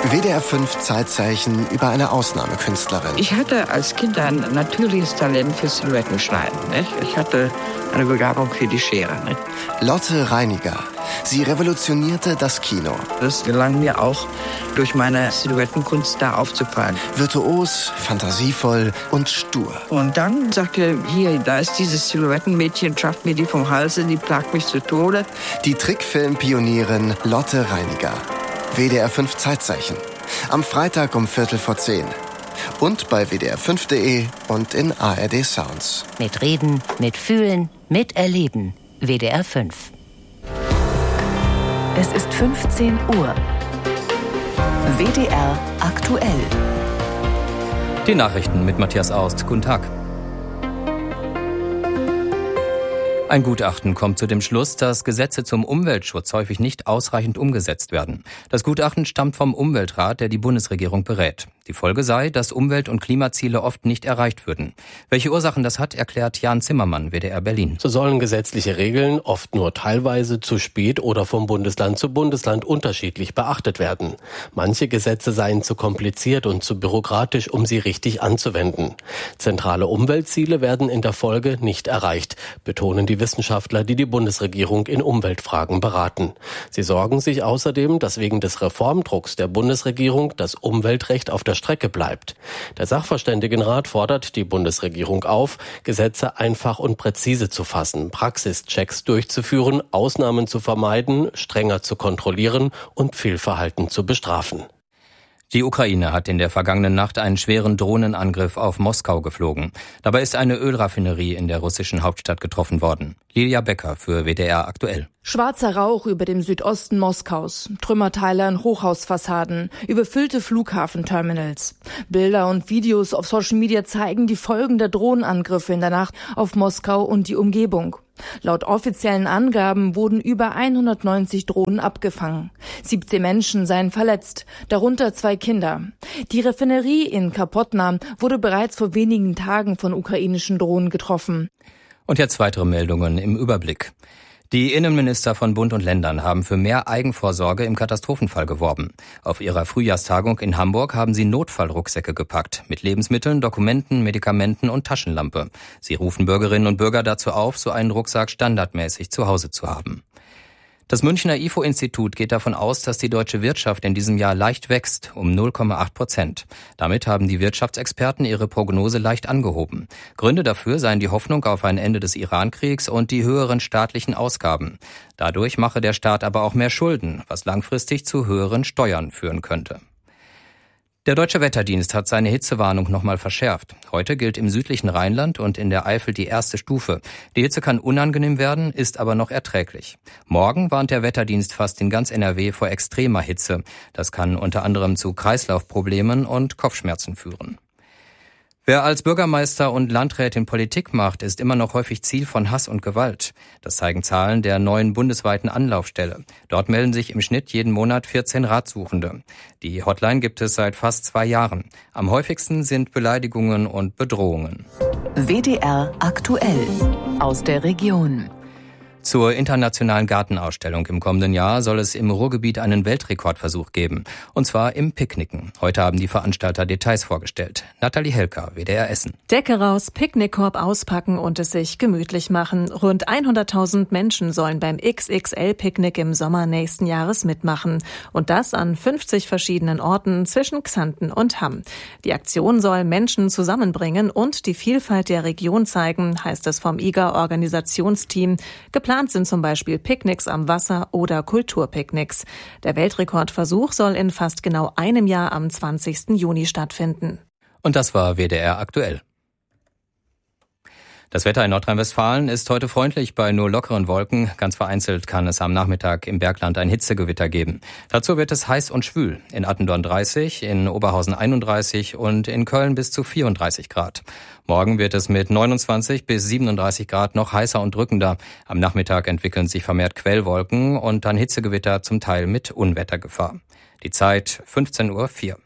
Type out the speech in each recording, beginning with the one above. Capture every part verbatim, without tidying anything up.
W D R fünf Zeitzeichen über eine Ausnahmekünstlerin. Ich hatte als Kind ein natürliches Talent für Silhouettenschneiden. Nicht? Ich hatte eine Begabung für die Schere. Nicht? Lotte Reiniger. Sie revolutionierte das Kino. Das gelang mir auch, durch meine Silhouettenkunst da aufzufallen. Virtuos, fantasievoll und stur. Und dann sagte hier, da ist dieses Silhouettenmädchen, schafft mir die vom Halse, die plagt mich zu Tode. Die Trickfilmpionierin Lotte Reiniger. W D R fünf Zeitzeichen. Am Freitag um Viertel vor zehn. Und bei w d r fünf punkt d e und in A R D Sounds. Mit Reden, mit Fühlen, mit Erleben. W D R fünf. Es ist fünfzehn Uhr. W D R aktuell. Die Nachrichten mit Matthias Aust. Guten Tag. Ein Gutachten kommt zu dem Schluss, dass Gesetze zum Umweltschutz häufig nicht ausreichend umgesetzt werden. Das Gutachten stammt vom Umweltrat, der die Bundesregierung berät. Die Folge sei, dass Umwelt- und Klimaziele oft nicht erreicht würden. Welche Ursachen das hat, erklärt Jan Zimmermann, W D R Berlin. So sollen gesetzliche Regeln oft nur teilweise, zu spät oder vom Bundesland zu Bundesland unterschiedlich beachtet werden. Manche Gesetze seien zu kompliziert und zu bürokratisch, um sie richtig anzuwenden. Zentrale Umweltziele werden in der Folge nicht erreicht, betonen die Wissenschaftler, die die Bundesregierung in Umweltfragen beraten. Sie sorgen sich außerdem, dass wegen des Reformdrucks der Bundesregierung das Umweltrecht auf der Strecke bleibt. Der Sachverständigenrat fordert die Bundesregierung auf, Gesetze einfach und präzise zu fassen, Praxischecks durchzuführen, Ausnahmen zu vermeiden, strenger zu kontrollieren und Fehlverhalten zu bestrafen. Die Ukraine hat in der vergangenen Nacht einen schweren Drohnenangriff auf Moskau geflogen. Dabei ist eine Ölraffinerie in der russischen Hauptstadt getroffen worden. Lilia Becker für W D R aktuell. Schwarzer Rauch über dem Südosten Moskaus, Trümmerteile an Hochhausfassaden, überfüllte Flughafenterminals. Bilder und Videos auf Social Media zeigen die Folgen der Drohnenangriffe in der Nacht auf Moskau und die Umgebung. Laut offiziellen Angaben wurden über hundertneunzig Drohnen abgefangen. siebzehn Menschen seien verletzt, darunter zwei Kinder. Die Raffinerie in Kapotna wurde bereits vor wenigen Tagen von ukrainischen Drohnen getroffen. Und jetzt weitere Meldungen im Überblick. Die Innenminister von Bund und Ländern haben für mehr Eigenvorsorge im Katastrophenfall geworben. Auf ihrer Frühjahrstagung in Hamburg haben sie Notfallrucksäcke gepackt mit Lebensmitteln, Dokumenten, Medikamenten und Taschenlampe. Sie rufen Bürgerinnen und Bürger dazu auf, so einen Rucksack standardmäßig zu Hause zu haben. Das Münchner I F O-Institut geht davon aus, dass die deutsche Wirtschaft in diesem Jahr leicht wächst, um null Komma acht Prozent. Damit haben die Wirtschaftsexperten ihre Prognose leicht angehoben. Gründe dafür seien die Hoffnung auf ein Ende des Iran-Kriegs und die höheren staatlichen Ausgaben. Dadurch mache der Staat aber auch mehr Schulden, was langfristig zu höheren Steuern führen könnte. Der Deutsche Wetterdienst hat seine Hitzewarnung nochmal verschärft. Heute gilt im südlichen Rheinland und in der Eifel die erste Stufe. Die Hitze kann unangenehm werden, ist aber noch erträglich. Morgen warnt der Wetterdienst fast in ganz N R W vor extremer Hitze. Das kann unter anderem zu Kreislaufproblemen und Kopfschmerzen führen. Wer als Bürgermeister und Landrätin Politik macht, ist immer noch häufig Ziel von Hass und Gewalt. Das zeigen Zahlen der neuen bundesweiten Anlaufstelle. Dort melden sich im Schnitt jeden Monat vierzehn Ratsuchende. Die Hotline gibt es seit fast zwei Jahren. Am häufigsten sind Beleidigungen und Bedrohungen. W D R aktuell aus der Region. Zur internationalen Gartenausstellung im kommenden Jahr soll es im Ruhrgebiet einen Weltrekordversuch geben. Und zwar im Picknicken. Heute haben die Veranstalter Details vorgestellt. Nathalie Helker, W D R Essen. Decke raus, Picknickkorb auspacken und es sich gemütlich machen. Rund hunderttausend Menschen sollen beim X X L-Picknick im Sommer nächsten Jahres mitmachen. Und das an fünfzig verschiedenen Orten zwischen Xanten und Hamm. Die Aktion soll Menschen zusammenbringen und die Vielfalt der Region zeigen, heißt es vom I G A-Organisationsteam. Geplant sind zum Beispiel Picknicks am Wasser oder Kulturpicknicks. Der Weltrekordversuch soll in fast genau einem Jahr am zwanzigsten Juni stattfinden. Und das war W D R aktuell. Das Wetter in Nordrhein-Westfalen ist heute freundlich bei nur lockeren Wolken. Ganz vereinzelt kann es am Nachmittag im Bergland ein Hitzegewitter geben. Dazu wird es heiß und schwül. In Attendorn dreißig, in Oberhausen einunddreißig und in Köln bis zu vierunddreißig Grad. Morgen wird es mit neunundzwanzig bis siebenunddreißig Grad noch heißer und drückender. Am Nachmittag entwickeln sich vermehrt Quellwolken und dann Hitzegewitter, zum Teil mit Unwettergefahr. Die Zeit fünfzehn Uhr vier.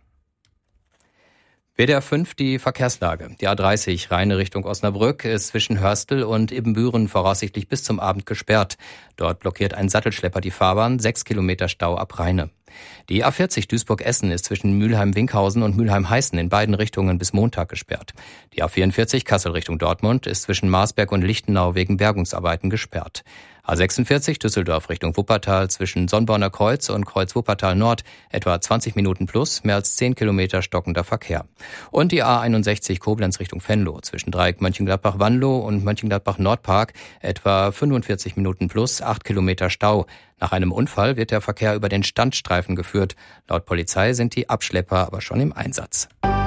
W D R fünf, die Verkehrslage. Die A dreißig Rheine Richtung Osnabrück ist zwischen Hörstel und Ibbenbüren voraussichtlich bis zum Abend gesperrt. Dort blockiert ein Sattelschlepper die Fahrbahn, sechs Kilometer Stau ab Rheine. Die A vierzig Duisburg-Essen ist zwischen Mülheim-Winkhausen und Mülheim-Heißen in beiden Richtungen bis Montag gesperrt. Die A vierundvierzig Kassel Richtung Dortmund ist zwischen Marsberg und Lichtenau wegen Bergungsarbeiten gesperrt. A sechsundvierzig Düsseldorf Richtung Wuppertal zwischen Sonnborner Kreuz und Kreuz Wuppertal Nord etwa zwanzig Minuten plus, mehr als zehn Kilometer stockender Verkehr. Und die A einundsechzig Koblenz Richtung Venlo zwischen Dreieck Mönchengladbach-Wanlo und Mönchengladbach-Nordpark etwa fünfundvierzig Minuten plus, acht Kilometer Stau. Nach einem Unfall wird der Verkehr über den Standstreifen geführt. Laut Polizei sind die Abschlepper aber schon im Einsatz.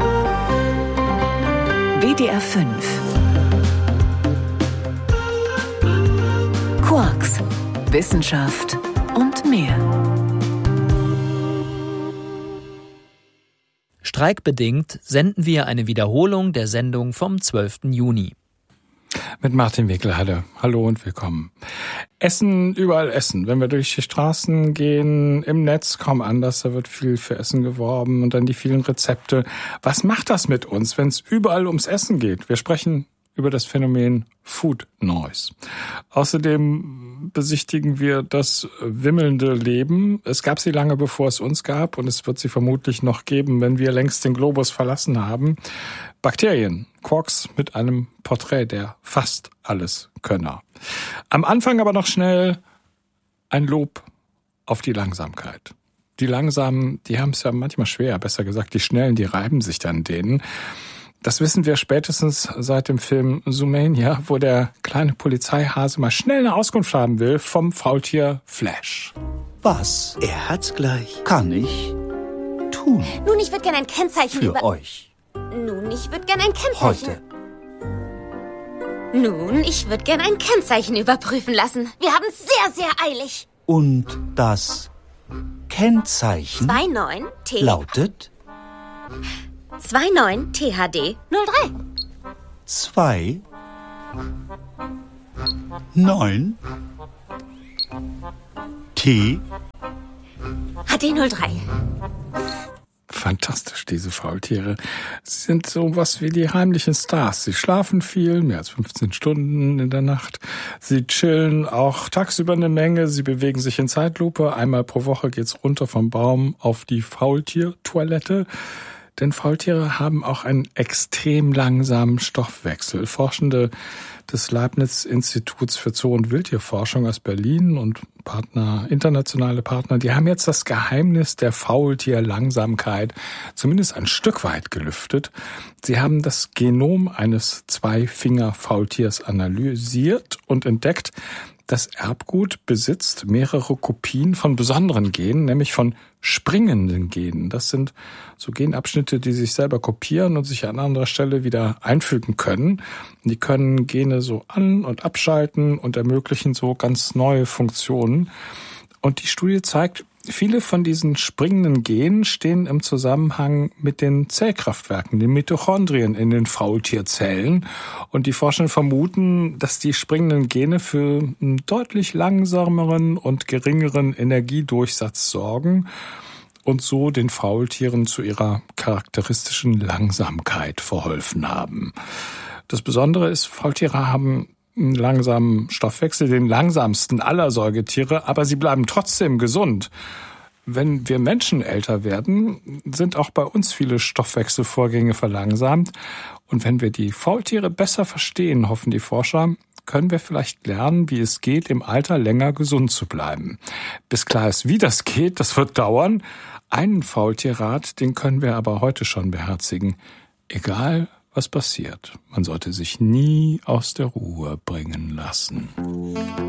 W D R fünf Quarks, Wissenschaft und mehr. Streikbedingt senden wir eine Wiederholung der Sendung vom zwölften Juni. Mit Martin Wickelhalle. Hallo und willkommen. Essen, überall Essen. Wenn wir durch die Straßen gehen, im Netz kaum anders, da wird viel für Essen geworben und dann die vielen Rezepte. Was macht das mit uns, wenn es überall ums Essen geht? Wir sprechen über das Phänomen Food Noise. Außerdem besichtigen wir das wimmelnde Leben. Es gab sie lange, bevor es uns gab, und es wird sie vermutlich noch geben, wenn wir längst den Globus verlassen haben. Bakterien, Quarks mit einem Porträt der fast alles Könner. Am Anfang aber noch schnell ein Lob auf die Langsamkeit. Die Langsamen, die haben es ja manchmal schwer, besser gesagt, die Schnellen, die reiben sich dann denen. Das wissen wir spätestens seit dem Film Zoomania, wo der kleine Polizeihase mal schnell eine Auskunft haben will vom Faultier Flash. Was? Er hat's gleich. Kann ich tun? Nun, ich würde gerne ein Kennzeichen Für über... euch. Nun, ich würde gerne ein Kennzeichen... Heute. Nun, ich würde gerne ein Kennzeichen überprüfen lassen. Wir haben es sehr, sehr eilig. Und das Kennzeichen zwei neun T lautet zwei neun T H D null drei. zwei neun T H D null drei. Fantastisch, diese Faultiere. Sie sind sowas wie die heimlichen Stars. Sie schlafen viel, mehr als fünfzehn Stunden in der Nacht. Sie chillen auch tagsüber eine Menge. Sie bewegen sich in Zeitlupe. Einmal pro Woche geht's runter vom Baum auf die Faultiertoilette. Denn Faultiere haben auch einen extrem langsamen Stoffwechsel. Forschende des Leibniz-Instituts für Zoo- und Wildtierforschung aus Berlin und Partner, internationale Partner, die haben jetzt das Geheimnis der Faultierlangsamkeit zumindest ein Stück weit gelüftet. Sie haben das Genom eines Zweifinger-Faultiers analysiert und entdeckt, das Erbgut besitzt mehrere Kopien von besonderen Genen, nämlich von springenden Genen. Das sind so Genabschnitte, die sich selber kopieren und sich an anderer Stelle wieder einfügen können. Die können Gene so an- und abschalten und ermöglichen so ganz neue Funktionen. Und die Studie zeigt, viele von diesen springenden Genen stehen im Zusammenhang mit den Zellkraftwerken, den Mitochondrien in den Faultierzellen. Und die Forscher vermuten, dass die springenden Gene für einen deutlich langsameren und geringeren Energiedurchsatz sorgen und so den Faultieren zu ihrer charakteristischen Langsamkeit verholfen haben. Das Besondere ist, Faultiere haben einen langsamen Stoffwechsel, den langsamsten aller Säugetiere, aber sie bleiben trotzdem gesund. Wenn wir Menschen älter werden, sind auch bei uns viele Stoffwechselvorgänge verlangsamt. Und wenn wir die Faultiere besser verstehen, hoffen die Forscher, können wir vielleicht lernen, wie es geht, im Alter länger gesund zu bleiben. Bis klar ist, wie das geht, das wird dauern. Einen Faultierrat, den können wir aber heute schon beherzigen. Egal, was passiert. Man sollte sich nie aus der Ruhe bringen lassen.